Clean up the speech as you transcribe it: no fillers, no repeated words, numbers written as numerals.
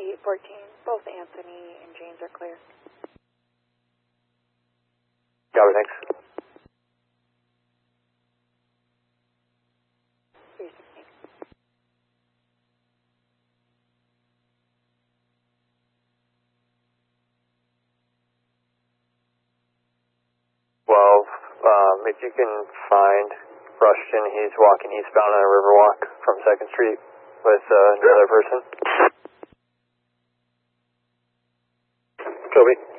814. Both Anthony and James are clear. Got it, thanks. 316. If you can find Rushton, he's walking eastbound on a Riverwalk from 2nd Street with another person. Kobe.